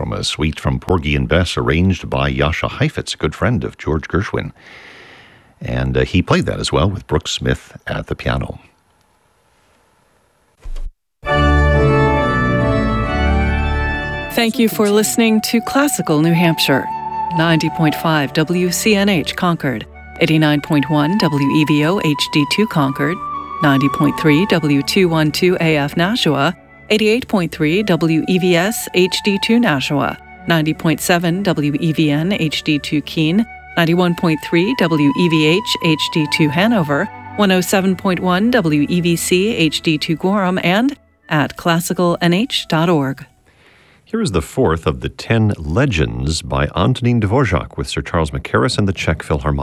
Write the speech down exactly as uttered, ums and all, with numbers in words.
from a suite from Porgy and Bess, arranged by Jascha Heifetz, a good friend of George Gershwin. And uh, he played that as well with Brooks Smith at the piano. Thank you for listening to Classical New Hampshire. ninety point five W C N H Concord, eighty-nine point one W E V O H D two Concord, ninety point three W two twelve A F Nashua, eighty-eight point three W E V S H D two Nashua, ninety point seven W E V N H D two Keene, ninety-one point three W E V H H D two Hanover, one oh seven point one W E V C H D two Gorham, and at classical n h dot org. Here is the fourth of the ten Legends by Antonin Dvorak with Sir Charles Mackerras and the Czech Philharmonic.